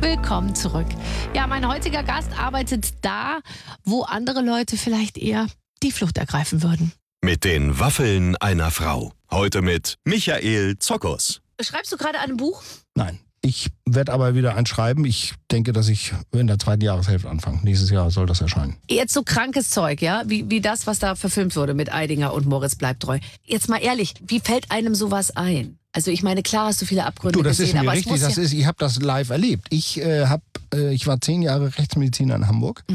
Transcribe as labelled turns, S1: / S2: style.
S1: Willkommen zurück. Ja, mein heutiger Gast arbeitet da, wo andere Leute vielleicht eher die Flucht ergreifen würden.
S2: Mit den Waffeln einer Frau. Heute mit Michael Zokos.
S1: Schreibst du gerade an einem Buch?
S3: Nein. Ich werde aber wieder eins schreiben. Ich denke, dass ich in der zweiten Jahreshälfte anfange. Nächstes Jahr soll das erscheinen.
S1: Jetzt so krankes Zeug, ja? Wie das, was da verfilmt wurde mit Eidinger und Moritz bleibt treu. Jetzt mal ehrlich, wie fällt einem sowas ein? Also ich meine, klar hast du viele Abgründe
S3: Du, das
S1: gesehen,
S3: ist mir
S1: aber
S3: richtig. Ich habe das live erlebt. Ich war 10 Jahre Rechtsmediziner in Hamburg.